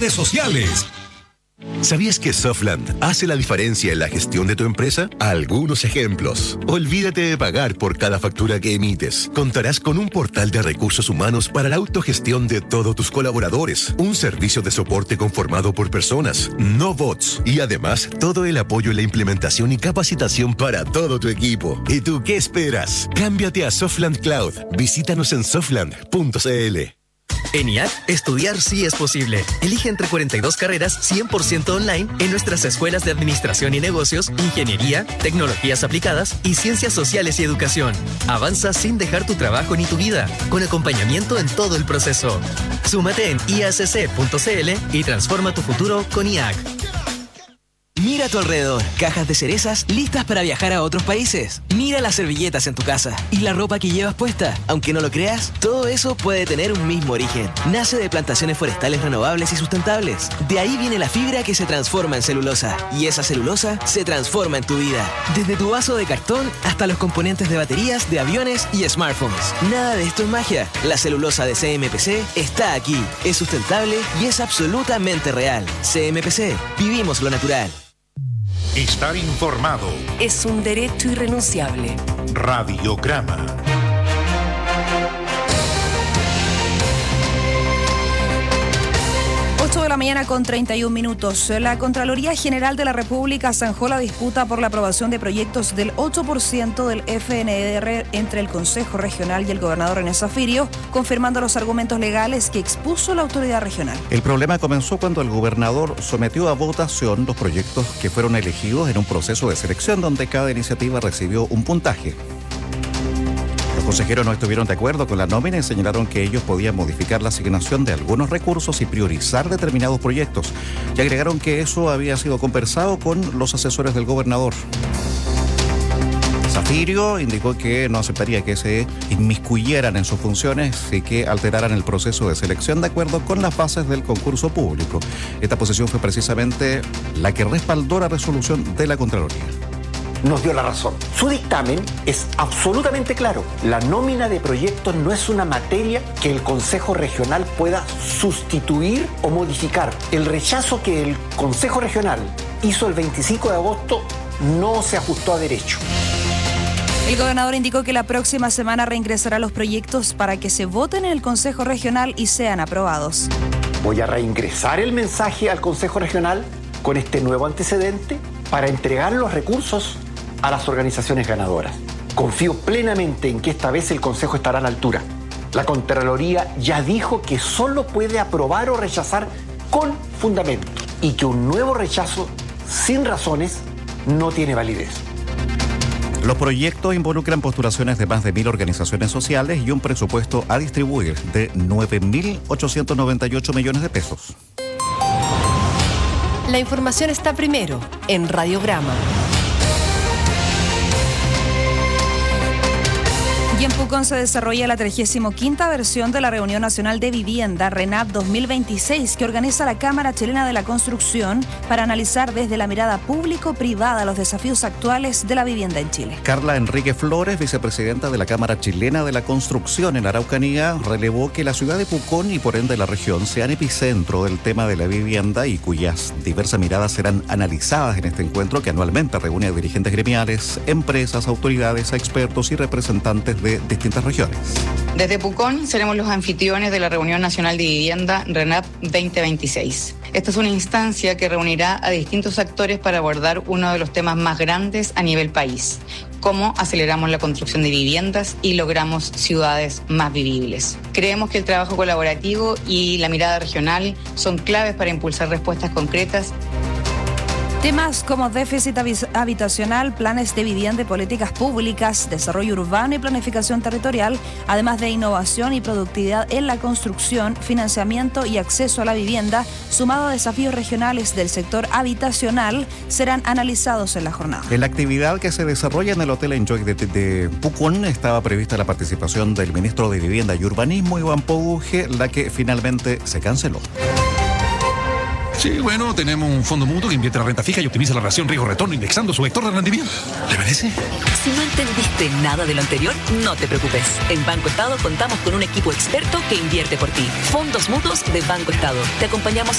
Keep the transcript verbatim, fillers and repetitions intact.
redes sociales. ¿Sabías que Softland hace la diferencia en la gestión de tu empresa? Algunos ejemplos. Olvídate de pagar por cada factura que emites. Contarás con un portal de recursos humanos para la autogestión de todos tus colaboradores. Un servicio de soporte conformado por personas, no bots. Y además, todo el apoyo en la implementación y capacitación para todo tu equipo. ¿Y tú qué esperas? Cámbiate a Softland Cloud. Visítanos en softland punto c l. En I A C, estudiar sí es posible. Elige entre cuarenta y dos carreras cien por ciento online en nuestras escuelas de Administración y Negocios, Ingeniería, Tecnologías Aplicadas y Ciencias Sociales y Educación. Avanza sin dejar tu trabajo ni tu vida, con acompañamiento en todo el proceso. Súmate en i a c c punto c l y transforma tu futuro con I A C. Mira a tu alrededor, cajas de cerezas listas para viajar a otros países. Mira las servilletas en tu casa y la ropa que llevas puesta. Aunque no lo creas, todo eso puede tener un mismo origen. Nace de plantaciones forestales renovables y sustentables. De ahí viene la fibra que se transforma en celulosa. Y esa celulosa se transforma en tu vida. Desde tu vaso de cartón hasta los componentes de baterías, de aviones y smartphones. Nada de esto es magia. La celulosa de C M P C está aquí. Es sustentable y es absolutamente real. C M P C. Vivimos lo natural. Estar informado es un derecho irrenunciable. Radiograma. ocho de la mañana con treinta y un minutos. La Contraloría General de la República zanjó la disputa por la aprobación de proyectos del ocho por ciento del F N D R entre el Consejo Regional y el gobernador René Zafirio, confirmando los argumentos legales que expuso la autoridad regional. El problema comenzó cuando el gobernador sometió a votación los proyectos que fueron elegidos en un proceso de selección donde cada iniciativa recibió un puntaje. Los consejeros no estuvieron de acuerdo con la nómina y señalaron que ellos podían modificar la asignación de algunos recursos y priorizar determinados proyectos. Y agregaron que eso había sido conversado con los asesores del gobernador. Zafirio indicó que no aceptaría que se inmiscuyeran en sus funciones y que alteraran el proceso de selección de acuerdo con las bases del concurso público. Esta posición fue precisamente la que respaldó la resolución de la Contraloría. Nos dio la razón. Su dictamen es absolutamente claro. La nómina de proyectos no es una materia que el Consejo Regional pueda sustituir o modificar. El rechazo que el Consejo Regional hizo el veinticinco de agosto no se ajustó a derecho. El gobernador indicó que la próxima semana reingresará los proyectos para que se voten en el Consejo Regional y sean aprobados. Voy a reingresar el mensaje al Consejo Regional con este nuevo antecedente para entregar los recursos a las organizaciones ganadoras. Confío plenamente en que esta vez el Consejo estará a la altura. La Contraloría ya dijo que solo puede aprobar o rechazar con fundamento y que un nuevo rechazo sin razones no tiene validez. Los proyectos involucran postulaciones de más de mil organizaciones sociales y un presupuesto a distribuir de nueve mil ochocientos noventa y ocho millones de pesos. La información está primero en Radiograma. Y en Pucón se desarrolla la trigésima quinta versión de la Reunión Nacional de Vivienda, RENAV dos mil veintiséis, que organiza la Cámara Chilena de la Construcción para analizar desde la mirada público-privada los desafíos actuales de la vivienda en Chile. Carla Enrique Flores, vicepresidenta de la Cámara Chilena de la Construcción en Araucanía, relevó que la ciudad de Pucón y por ende la región sean epicentro del tema de la vivienda y cuyas diversas miradas serán analizadas en este encuentro que anualmente reúne a dirigentes gremiales, empresas, autoridades, expertos y representantes de distintas regiones. Desde Pucón seremos los anfitriones de la Reunión Nacional de Vivienda RENAV veinte veintiséis. Esta es una instancia que reunirá a distintos actores para abordar uno de los temas más grandes a nivel país: cómo aceleramos la construcción de viviendas y logramos ciudades más vivibles. Creemos que el trabajo colaborativo y la mirada regional son claves para impulsar respuestas concretas. Temas como déficit habitacional, planes de vivienda y políticas públicas, desarrollo urbano y planificación territorial, además de innovación y productividad en la construcción, financiamiento y acceso a la vivienda, sumado a desafíos regionales del sector habitacional, serán analizados en la jornada. En la actividad que se desarrolla en el Hotel Enjoy de, de Pucón estaba prevista la participación del ministro de Vivienda y Urbanismo, Iván Pouge, la que finalmente se canceló. Sí, bueno, tenemos un fondo mutuo que invierte la renta fija y optimiza la relación riesgo-retorno indexando su vector de rendimiento. ¿Le parece? Si no entendiste nada de lo anterior, no te preocupes. En Banco Estado contamos con un equipo experto que invierte por ti. Fondos mutuos de Banco Estado. Te acompañamos